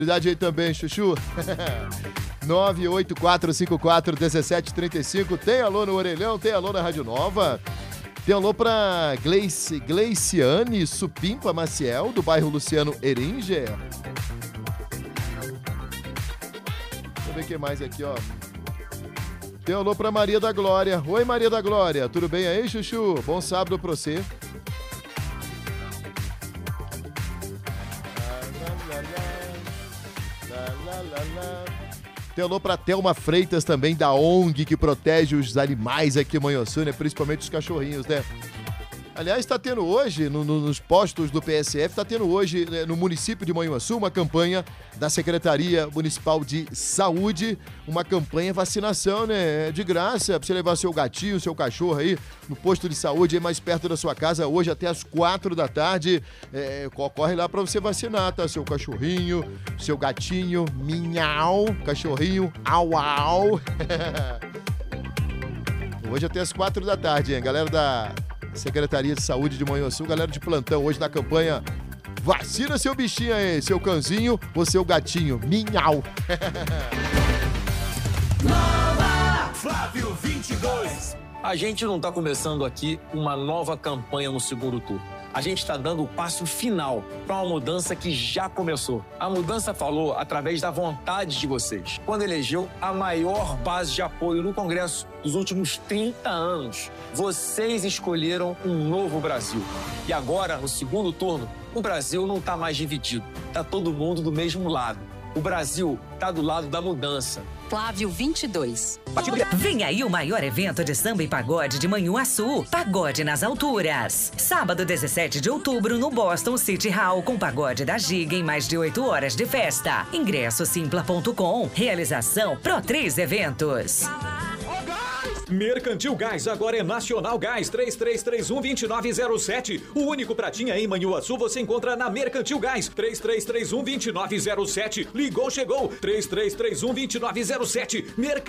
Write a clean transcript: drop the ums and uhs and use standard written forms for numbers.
Idade aí também, Chuchu. 984541735. Tem alô no Orelhão, tem alô na Rádio Nova. Tem alô pra Gleiciane Supimpa Maciel, do bairro Luciano Eringer. Deixa eu ver quem mais aqui, ó. Tem alô pra Maria da Glória. Oi, Maria da Glória. Tudo bem aí, Chuchu? Bom sábado pra você. Tem alô pra Thelma Freitas também, da ONG, que protege os animais aqui em Manhuaçu, né? Principalmente os cachorrinhos, né? Aliás, está tendo hoje, nos postos do PSF, está tendo hoje, né, no município de Manhuaçu, uma campanha da Secretaria Municipal de Saúde, uma campanha vacinação, né? De graça, para você levar seu gatinho, seu cachorro aí no posto de saúde aí mais perto da sua casa, hoje até às 4 da tarde. Corre lá para você vacinar, tá? Seu cachorrinho, seu gatinho, minhau, cachorrinho, au au. Hoje até às 4 da tarde, hein? Galera da Secretaria de Saúde de Manhuaçu, galera de plantão hoje na campanha Vacina seu bichinho aí, seu cãozinho ou seu gatinho, minhau. Nova Flávio 22. A gente não está começando aqui uma nova campanha no segundo turno. A gente está dando o passo final para uma mudança que já começou. A mudança falou através da vontade de vocês, quando elegeu a maior base de apoio no Congresso dos últimos 30 anos. Vocês escolheram um novo Brasil. E agora, no segundo turno, o Brasil não está mais dividido. Está todo mundo do mesmo lado. O Brasil está do lado da mudança. Flávio 22. Vem aí o maior evento de samba e pagode de Manhuaçu. Pagode nas Alturas. Sábado, 17 de outubro, no Boston City Hall, com pagode da Giga em mais de 8 horas de festa. Ingresso simpla.com. Realização Pro3 Eventos. Mercantil Gás, agora é Nacional Gás, 3331-2907. O único pratinha em Manhuaçu você encontra na Mercantil Gás, 3331-2907. Ligou, chegou, 3331-2907.